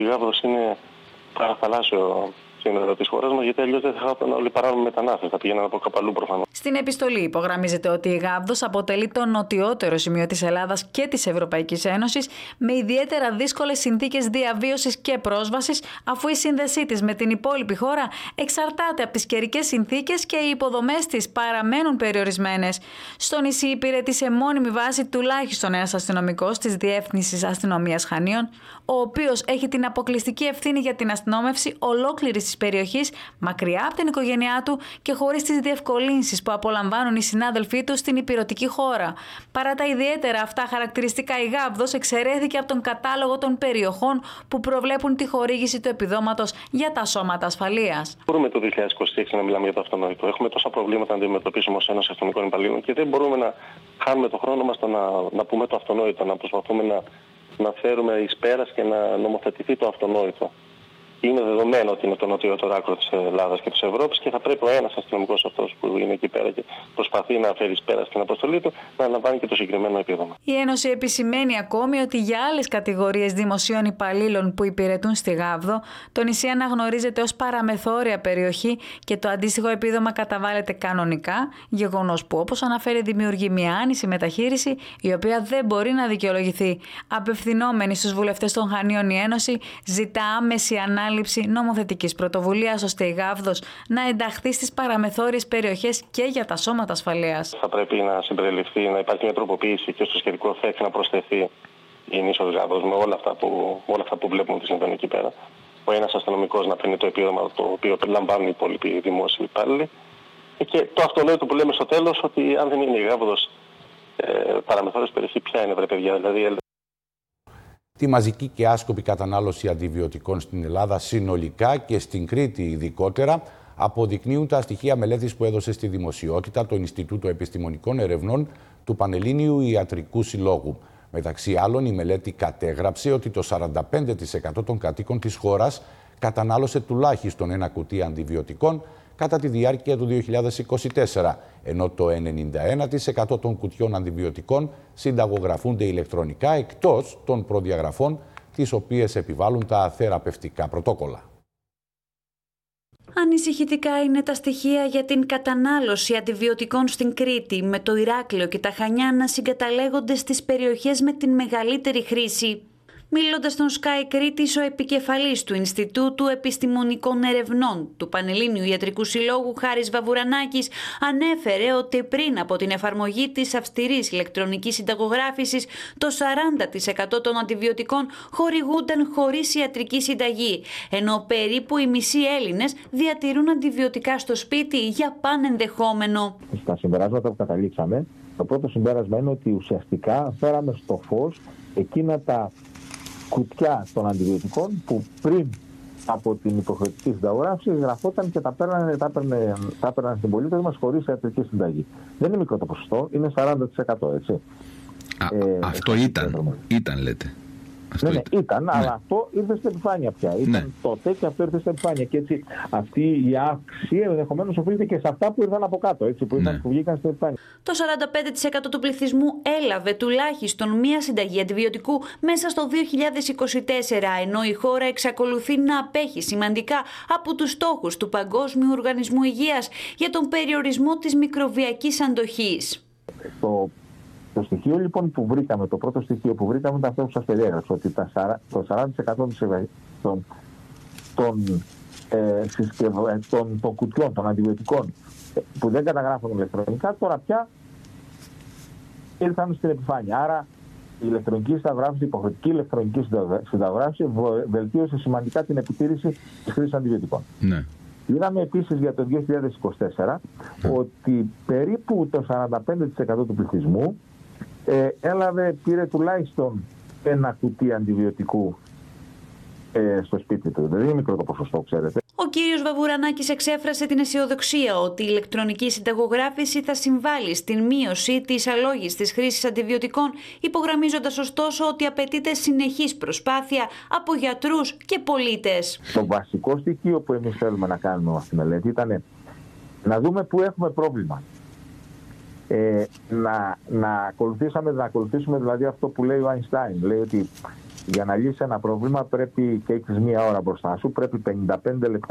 Η Γάβδος είναι παραθαλάσσιο σύνολο της χώρας μας, γιατί αλλιώς δεν θα είχαν όλοι παράνομοι μετανάστες, θα πηγαίναν από κάπου αλλού προφανώς. Στην επιστολή υπογραμμίζεται ότι η Γάβδος αποτελεί το νοτιότερο σημείο της Ελλάδας και της Ευρωπαϊκής Ένωσης, με ιδιαίτερα δύσκολες συνθήκες διαβίωσης και πρόσβασης, αφού η σύνδεσή της με την υπόλοιπη χώρα εξαρτάται από τις καιρικές συνθήκες και οι υποδομές της παραμένουν περιορισμένες. Στο νησί υπηρετεί σε μόνιμη βάση τουλάχιστον ένας αστυνομικός της Διεύθυνσης Αστυνομίας Χανίων, ο οποίος έχει την αποκλειστική ευθύνη για την αστυνόμευση ολόκληρης της περιοχής, μακριά από την οικογένειά του και χωρίς τις διευκολύνσεις που απολαμβάνουν οι συνάδελφοί του στην ηπειρωτική χώρα. Παρά τα ιδιαίτερα αυτά χαρακτηριστικά, η Γάβδος εξαιρέθηκε από τον κατάλογο των περιοχών που προβλέπουν τη χορήγηση του επιδόματος για τα σώματα ασφαλείας. Μπορούμε το 2026 να μιλάμε για το αυτονόητο. Έχουμε τόσα προβλήματα να αντιμετωπίσουμε ως Ένωση Αστυνομικών Υπαλλήλων και δεν μπορούμε να χάνουμε το χρόνο μας να πούμε το αυτονόητο, να προσπαθούμε να φέρουμε εις πέρας και να νομοθετηθεί το αυτονόητο. Είναι δεδομένο ότι είναι το νοτιότερο άκρο της Ελλάδας και της Ευρώπης και θα πρέπει ο ένας αστυνομικός αυτός που είναι εκεί πέρα και προσπαθεί να φέρει πέρα στην αποστολή του να λαμβάνει και το συγκεκριμένο επίδομα. Η Ένωση επισημαίνει ακόμη ότι για άλλες κατηγορίες δημοσίων υπαλλήλων που υπηρετούν στη Γάβδο, το νησί αναγνωρίζεται ως παραμεθόρια περιοχή και το αντίστοιχο επίδομα καταβάλλεται κανονικά, γεγονός που, όπως αναφέρει, δημιουργεί μια άνηση μεταχείριση η οποία δεν μπορεί να δικαιολογηθεί. Απευθυνόμενη στους βουλευτές των Χανίων, η Ένωση ζητά άμεση ανάλυση νομοθετικής πρωτοβουλίας ώστε η Γάβδος να ενταχθεί στις παραμεθόριες περιοχές και για τα σώματα ασφαλείας. Θα πρέπει να συμπεριληφθεί, να υπάρχει μια τροποποίηση και στο σχετικό ΦΕΚ να προσθεθεί η νήσος Γάβδος με όλα αυτά που βλέπουμε ότι συμβαίνει εκεί πέρα. Ο ένας αστυνομικός να παίρνει το επίδομα το οποίο περιλαμβάνουν οι υπόλοιποι δημόσιοι υπάλληλοι. Και το αυτονόητο που λέμε στο τέλος, ότι αν δεν είναι η Γάβδος παραμεθόριες περιοχή, ποια είναι, βρε παιδιά, δηλαδή. Τη μαζική και άσκοπη κατανάλωση αντιβιωτικών στην Ελλάδα συνολικά και στην Κρήτη ειδικότερα αποδεικνύουν τα στοιχεία μελέτης που έδωσε στη δημοσιότητα το Ινστιτούτο Επιστημονικών Ερευνών του Πανελλήνιου Ιατρικού Συλλόγου. Μεταξύ άλλων, η μελέτη κατέγραψε ότι το 45% των κατοίκων της χώρας κατανάλωσε τουλάχιστον ένα κουτί αντιβιωτικών κατά τη διάρκεια του 2024, ενώ το 91% των κουτιών αντιβιωτικών συνταγογραφούνται ηλεκτρονικά εκτός των προδιαγραφών τις οποίες επιβάλλουν τα θεραπευτικά πρωτόκολλα. Ανησυχητικά είναι τα στοιχεία για την κατανάλωση αντιβιωτικών στην Κρήτη, με το Ηράκλειο και τα Χανιά να συγκαταλέγονται στις περιοχές με την μεγαλύτερη χρήση. Μιλώντας στον Sky Κρήτης, ο επικεφαλής του Ινστιτούτου Επιστημονικών Ερευνών του Πανελλήνιου Ιατρικού Συλλόγου, Χάρης Βαβουρανάκης, ανέφερε ότι πριν από την εφαρμογή της αυστηρής ηλεκτρονικής συνταγογράφησης, το 40% των αντιβιωτικών χορηγούνταν χωρίς ιατρική συνταγή, ενώ περίπου οι μισοί Έλληνες διατηρούν αντιβιωτικά στο σπίτι για πανενδεχόμενο. Στα συμπεράσματα που καταλήξαμε, το πρώτο συμπέρασμα είναι ότι ουσιαστικά φέραμε στο φως εκείνα τα κουτιά των αντιβιωτικών που πριν από την υποχρεωτική συνταγογράφηση γραφόταν και τα παίρναν στην πολίτες μας χωρίς ιατρική συνταγή. Δεν είναι μικρό το ποσοστό, είναι 40%, έτσι. Αυτό ήταν λέτε. Ναι, αλλά αυτό ήρθε στην επιφάνεια πια. Ήταν τότε και αυτό ήρθε στην επιφάνεια. Και έτσι αυτή η αύξηση ενδεχομένως οφείλεται και σε αυτά που ήρθαν από κάτω, έτσι, που βγήκαν στην επιφάνεια. Το 45% του πληθυσμού έλαβε τουλάχιστον μία συνταγή αντιβιωτικού μέσα στο 2024, ενώ η χώρα εξακολουθεί να απέχει σημαντικά από τους στόχους του Παγκόσμιου Οργανισμού Υγείας για τον περιορισμό της μικροβιακής αντοχής. Το στοιχείο λοιπόν που βρήκαμε, το πρώτο στοιχείο που βρήκαμε ήταν αυτό που σας περιέγραψα, ότι το 40% των κουτιών, των αντιβιωτικών που δεν καταγράφουν ηλεκτρονικά, τώρα πια ήρθαν στην επιφάνεια. Άρα η ηλεκτρονική συνταγογράφηση, η υποχρεωτική ηλεκτρονική συνταγογράφηση βελτίωσε σημαντικά την επιτήρηση της χρήσης αντιβιωτικών. Ναι. Είδαμε επίσης για το 2024 ότι περίπου το 45% του πληθυσμού πήρε τουλάχιστον ένα κουτί αντιβιωτικού στο σπίτι του. Δεν είναι μικρό το ποσοστό, ξέρετε. Ο κύριος Βαβουρανάκης εξέφρασε την αισιοδοξία ότι η ηλεκτρονική συνταγογράφηση θα συμβάλλει στην μείωση της αλόγιστης χρήσης αντιβιωτικών, υπογραμμίζοντας ωστόσο ότι απαιτείται συνεχής προσπάθεια από γιατρούς και πολίτες. Το βασικό στοιχείο που εμείς θέλουμε να κάνουμε αυτή τη μελέτη ήταν να δούμε πού έχουμε πρόβλημα. Να ακολουθήσουμε δηλαδή αυτό που λέει ο Αϊνστάιν. Λέει ότι Για να λύσει ένα πρόβλημα πρέπει και έχεις μία ώρα μπροστά σου, πρέπει 55 λεπτά